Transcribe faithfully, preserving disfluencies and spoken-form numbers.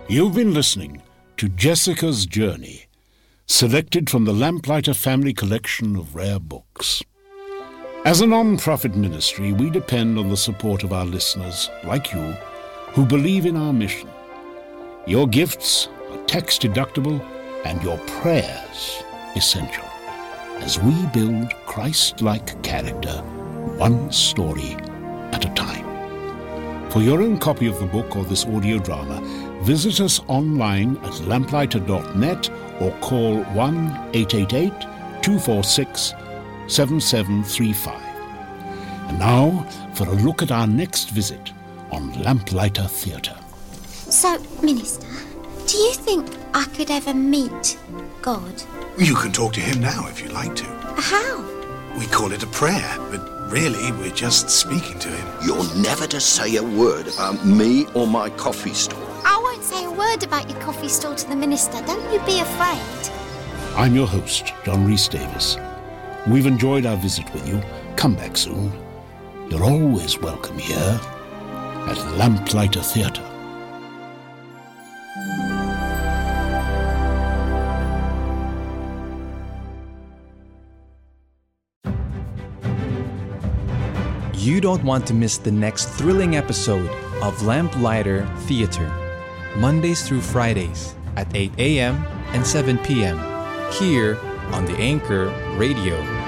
You've been listening to Jessica's Journey, selected from the Lamplighter Family Collection of rare books. As a non-profit ministry, we depend on the support of our listeners, like you, who believe in our mission. Your gifts are tax-deductible and your prayers essential as we build Christ-like character, one story at a time. For your own copy of the book or this audio drama, visit us online at lamplighter dot net or call one eight eight eight, two four six, seven seven three five. And now for a look at our next visit on Lamplighter Theatre. So, Minister, do you think I could ever meet God? You can talk to him now if you like to. How? We call it a prayer, but really we're just speaking to him. You're never to say a word about me or my coffee store. I won't say a word about your coffee store to the minister. Don't you be afraid. I'm your host, John Rhys Davis. We've enjoyed our visit with you. Come back soon. You're always welcome here at Lamplighter Theatre. You don't want to miss the next thrilling episode of Lamplighter Theatre, Mondays through Fridays at eight a.m. and seven p.m. here on the Anchor Radio.